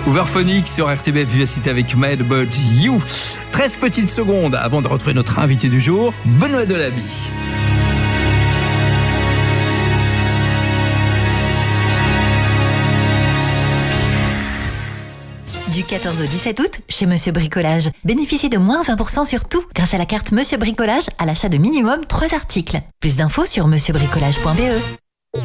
Hooverphonic sur RTBF Vivacité avec Mad About You. 13 petites secondes avant de retrouver notre invité du jour, Benoît Delaby. Du 14 au 17 août, chez Monsieur Bricolage. Bénéficiez de moins 20% sur tout grâce à la carte Monsieur Bricolage à l'achat de minimum 3 articles. Plus d'infos sur monsieurbricolage.be.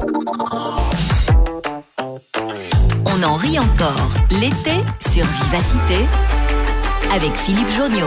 On en rit encore l'été sur Vivacité avec Philippe Jonniot.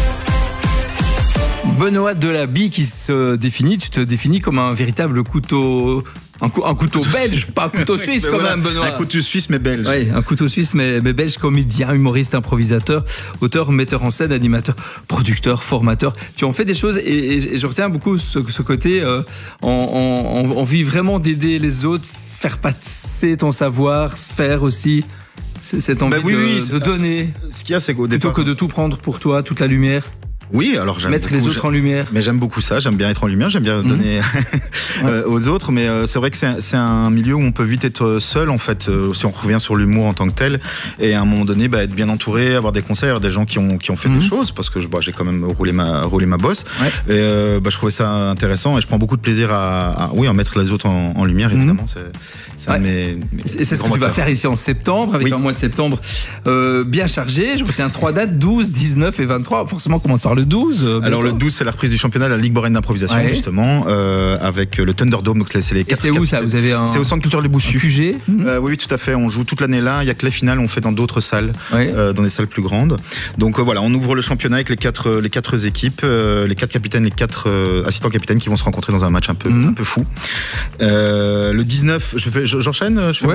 Benoît Delaby qui se définit, tu te définis comme un véritable couteau... Un couteau belge, pas un couteau suisse quand même, Benoît. Un couteau suisse mais belge. Oui, un couteau suisse mais belge, comédien, humoriste, improvisateur, auteur, metteur en scène, animateur, producteur, formateur. Tu en fais des choses et je retiens beaucoup ce côté envie vraiment d'aider les autres, faire passer ton savoir, faire aussi cette envie de donner. Ce qu'il y a, c'est qu'au départ, plutôt que de tout prendre pour toi, toute la lumière. Oui, alors j'aime mettre les autres en lumière. Mais j'aime beaucoup ça, j'aime bien être en lumière, j'aime bien donner aux autres, mais c'est vrai que c'est un milieu où on peut vite être seul en fait, si on revient sur l'humour en tant que tel, et à un moment donné être bien entouré, avoir des conseils, avoir des gens qui ont fait des choses, parce que j'ai quand même roulé ma bosse, et je trouvais ça intéressant et je prends beaucoup de plaisir à mettre les autres en lumière, évidemment. C'est ce que tu vas faire ici en septembre, avec un mois de septembre bien chargé. Je retiens 3 dates, 12, 19 et 23. Forcément, on commence par le 12. Alors le 12, c'est la reprise du championnat de la Ligue Boréenne d'improvisation, justement, avec le Thunderdome. Donc c'est les 4. Et c'est où ça? Vous avez C'est au Centre culturel de Boussu. QG. Oui, tout à fait. On joue toute l'année là. Il y a que les finales, on fait dans d'autres salles, dans des salles plus grandes. Donc voilà, on ouvre le championnat avec les quatre équipes, les 4 capitaines, les 4 assistants capitaines qui vont se rencontrer dans un match un peu fou. Le 19, j'enchaîne. Oui.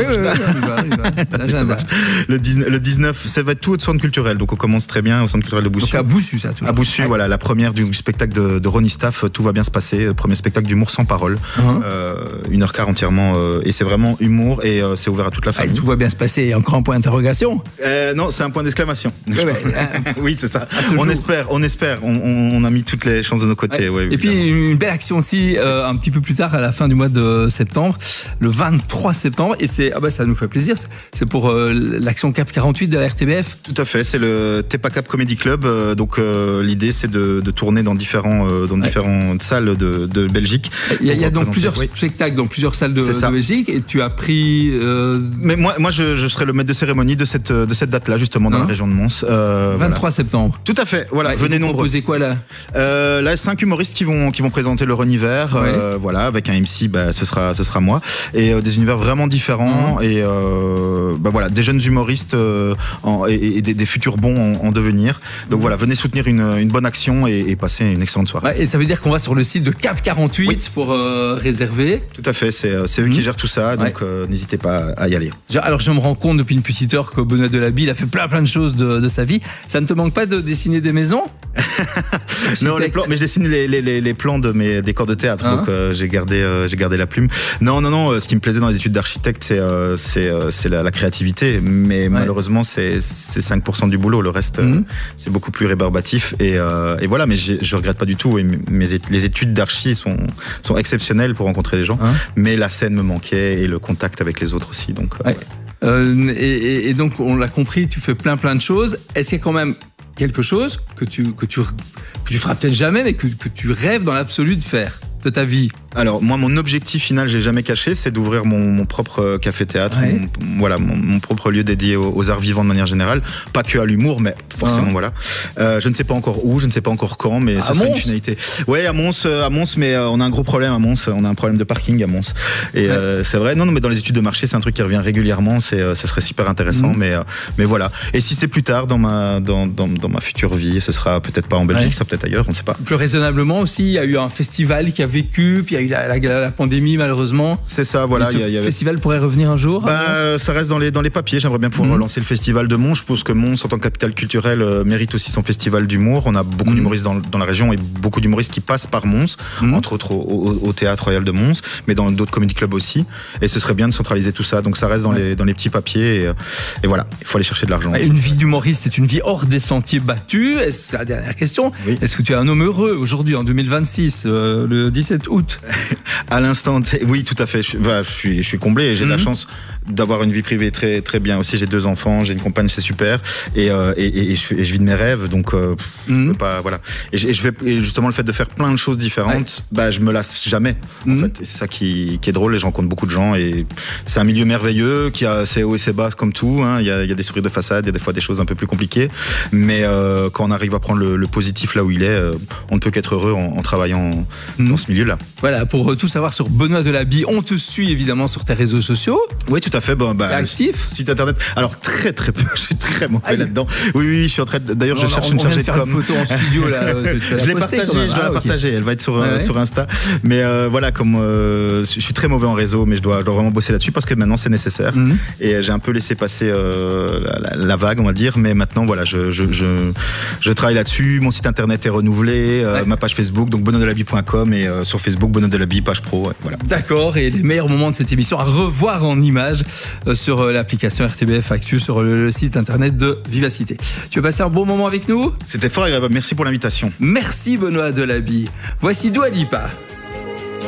Le 19, ça va être tout au centre culturel. Donc on commence très bien au Centre culturel de Boussu. Donc à Boussu, ça. À Boussu, voilà, la première du spectacle de Ronnie Staff, tout va bien se passer. Premier spectacle d'humour sans parole, 1h15 entièrement, et c'est vraiment humour et c'est ouvert à toute la famille. Tout va bien se passer. Il y a encore un point d'interrogation. Non, c'est un point d'exclamation. Oui, c'est ça. On espère. On a mis toutes les chances de nos côtés. Et puis une belle action aussi un petit peu plus tard, à la fin du mois de septembre, le 23 septembre, et ça nous fait plaisir. C'est pour l'action Cap 48 de la RTBF. Tout à fait. C'est le Tepa Cap Comedy Club. Donc l'idée, c'est de tourner dans différentes salles de Belgique. Il y a donc plusieurs spectacles dans plusieurs salles de Belgique, et tu as pris. Mais moi, je serai le maître de cérémonie de cette date-là, justement, dans la région de Mons. 23 septembre. Tout à fait. Voilà. Venez nombreux. Vous proposez quoi là? Là, 5 humoristes qui vont présenter leur univers. Voilà, avec un MC, ce sera moi, et des univers vraiment différents, et voilà, des jeunes humoristes et des futurs bons en devenir. Donc voilà, venez soutenir une bonne action et passer une excellente soirée. Et ça veut dire qu'on va sur le site de Cap 48 pour réserver. Tout à fait, c'est eux qui gèrent tout ça, donc n'hésitez pas à y aller. Alors je me rends compte depuis une petite heure que Benoît Delaby, il a fait plein de choses de sa vie. Ça ne te manque pas de dessiner des maisons? Non, les plans, mais je dessine les plans de mes décors de théâtre, donc j'ai gardé la plume. Non, ce qui me plaisait dans les études d'architecte, c'est la créativité, mais malheureusement c'est 5% du boulot, le reste c'est beaucoup plus rébarbatif, et voilà, mais je regrette pas du tout, et les études d'archi sont exceptionnelles pour rencontrer des gens, mais la scène me manquait et le contact avec les autres aussi, donc et donc on l'a compris, tu fais plein de choses. Est-ce qu'il y a quand même quelque chose que tu feras peut-être jamais, mais que tu rêves dans l'absolu de faire de ta vie? Alors moi, mon objectif final, j'ai jamais caché, c'est d'ouvrir mon propre café-théâtre, mon propre lieu dédié aux arts vivants de manière générale, pas que à l'humour, mais forcément voilà. Je ne sais pas encore où, je ne sais pas encore quand, mais ce serait une finalité. Ouais, à Mons, mais on a un gros problème à Mons, on a un problème de parking à Mons, et c'est vrai. Non, mais dans les études de marché, c'est un truc qui revient régulièrement, ce serait super intéressant, mais voilà. Et si c'est plus tard dans ma future vie, ce sera peut-être pas en Belgique, ça peut-être ailleurs, on ne sait pas. Plus raisonnablement aussi, il y a eu un festival qui a vécu, puis il y a eu la pandémie malheureusement. C'est ça, voilà. Le festival pourrait revenir un jour? Ça reste dans les papiers. J'aimerais bien pouvoir relancer le festival de Mons. Je pense que Mons, en tant que capitale culturelle, mérite aussi son festival d'humour. On a beaucoup d'humoristes dans la région, et beaucoup d'humoristes qui passent par Mons, entre autres au Théâtre Royal de Mons, mais dans d'autres comedy clubs aussi. Et ce serait bien de centraliser tout ça. Donc ça reste dans les petits papiers, et voilà, il faut aller chercher de l'argent. Une vie d'humoriste, c'est une vie hors des sentiers battus. C'est la dernière question. Est-ce que tu es un homme heureux aujourd'hui en 2026, le 17 août? À l'instant, oui, tout à fait. Je suis comblé. J'ai la chance d'avoir une vie privée très très bien aussi. J'ai 2 enfants, j'ai une compagne, c'est super. Et je vis de mes rêves, donc je peux pas, voilà. Et justement, le fait de faire plein de choses différentes, je me lasse jamais. En fait, et c'est ça qui est drôle. Et je rencontre beaucoup de gens. Et c'est un milieu merveilleux qui a ses hauts et ses bas comme tout. Hein. Il y a des sourires de façade, il y a des fois des choses un peu plus compliquées. Mais quand on arrive à prendre le positif là où il est, on ne peut qu'être heureux en travaillant dans ce milieu-là. Voilà, pour tout savoir sur Benoît Delaby, on te suit évidemment sur tes réseaux sociaux. Oui, tout à fait. Actif. Site internet. Alors très très peu. Je suis très mauvais là-dedans. Oui, je suis en train de. D'ailleurs, je cherche une chargée de com. On vient de faire une photo en studio là. Je l'ai partagée. Je dois la partager. Elle va être sur Insta. Mais voilà, comme je suis très mauvais en réseau, mais je dois vraiment bosser là-dessus parce que maintenant c'est nécessaire. Et j'ai un peu laissé passer la vague, on va dire. Mais maintenant, voilà, je travaille là-dessus. Mon site internet est renouvelé. Ma page Facebook, donc benoîtdelaby.com, et sur Facebook Benoît Delaby, page pro. Voilà. D'accord. Et les meilleurs moments de cette émission à revoir en images sur l'application RTBF Actu, sur le site internet de Vivacité. Tu veux passer un bon moment avec nous ? C'était fort agréable. Merci pour l'invitation. Merci Benoît Delaby. Voici Dua Lipa.